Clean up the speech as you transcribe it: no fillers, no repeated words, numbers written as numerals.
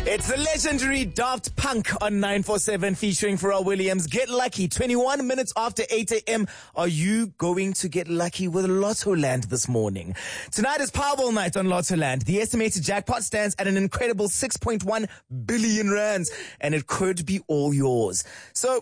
It's the legendary Daft Punk on 947 featuring Pharrell Williams. Get lucky. 21 minutes after 8 a.m. Are you going to get lucky with Lottoland this morning? Tonight is Powerball night on Lottoland. The estimated jackpot stands at an incredible 6.1 billion rands, and it could be all yours. So